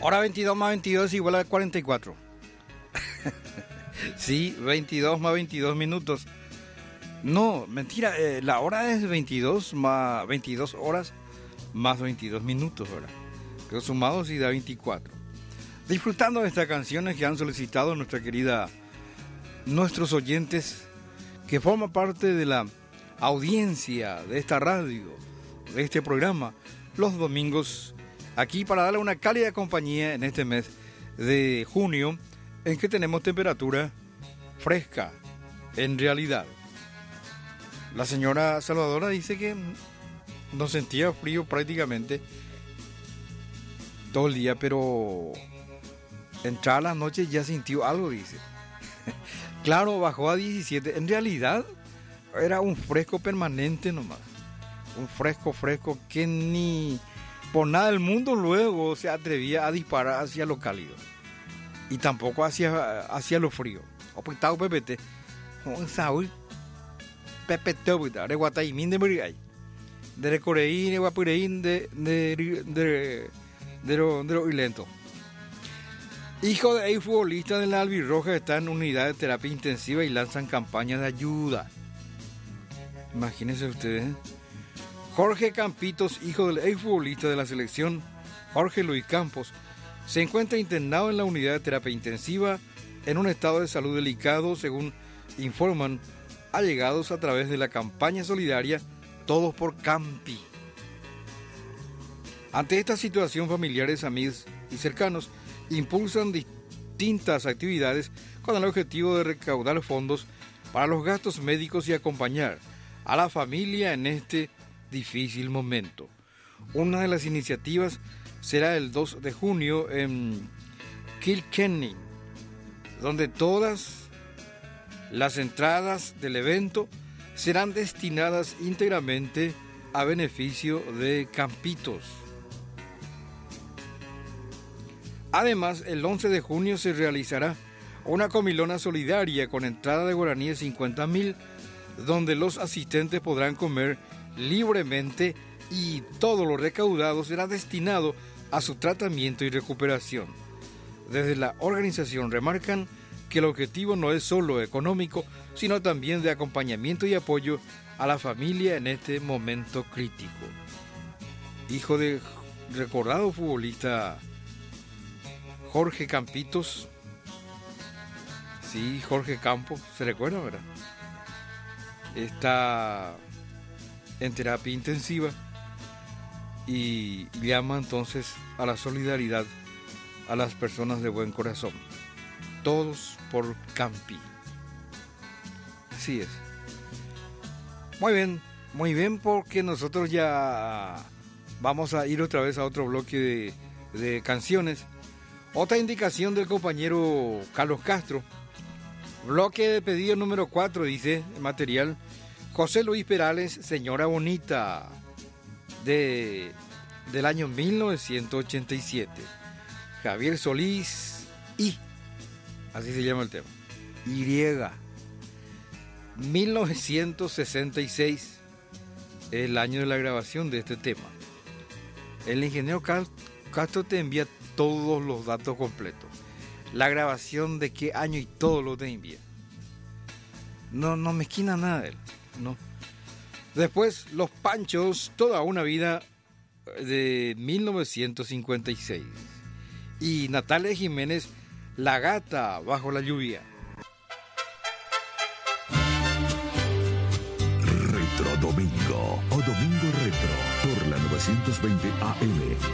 Ahora 22 más 22 es igual a 44. Sí, 22 más 22 minutos. No, mentira, la hora es 22 horas más 22 minutos, ¿verdad? Pero sumados sí da 24. Disfrutando de estas canciones que han solicitado nuestros oyentes, que forman parte de la audiencia de esta radio, de este programa, los domingos, aquí para darle una cálida compañía en este mes de junio, en que tenemos temperatura fresca, en realidad. La señora Salvadora dice que no sentía frío prácticamente todo el día, pero entrada la noche ya sintió algo, dice. Claro, bajó a 17. En realidad era un fresco permanente nomás. Un fresco que ni por nada del mundo luego se atrevía a disparar hacia lo cálido. Y tampoco hacia lo frío. O pues estaba pepete. Un saúl. Pepete, de Guataimín de Muriay. De Coreín, de Guapureín, de Ilento. Hijo de futbolista de la Albirroja, está en unidad de terapia intensiva y lanzan campañas de ayuda. Imagínense ustedes. Jorge Campitos, hijo del futbolista de la selección, Jorge Luis Campos, se encuentra internado en la unidad de terapia intensiva en un estado de salud delicado, según informan allegados a través de la campaña solidaria Todos por Campi. Ante esta situación, familiares, amigos y cercanos impulsan distintas actividades con el objetivo de recaudar fondos para los gastos médicos y acompañar a la familia en este difícil momento. Una de las iniciativas será el 2 de junio en Kilkenny, donde todas las entradas del evento serán destinadas íntegramente a beneficio de Campitos. Además, el 11 de junio se realizará una comilona solidaria con entrada de guaraníes 50.000, donde los asistentes podrán comer libremente y todo lo recaudado será destinado a su tratamiento y recuperación. Desde la organización remarcan que el objetivo no es solo económico, sino también de acompañamiento y apoyo a la familia en este momento crítico. Hijo de recordado futbolista Jorge Campitos, sí, Jorge Campos, ¿se recuerda, verdad? Está en terapia intensiva y llama entonces a la solidaridad a las personas de buen corazón. Todos por Campi. Así es. Muy bien, porque nosotros ya vamos a ir otra vez a otro bloque de canciones. Otra indicación del compañero Carlos Castro. Bloque de pedido número 4, dice el material. José Luis Perales, Señora Bonita, del año 1987. Javier Solís, así se llama el tema. Y, 1966, el año de la grabación de este tema. El ingeniero Castro te envía todos los datos completos. La grabación de qué año y todo lo te envía. No me esquina nada de él. No. Después, Los Panchos, Toda una vida, de 1956. Y Natalia Jiménez, La Gata bajo la lluvia. Retro Domingo o Domingo Retro por la 920 AM.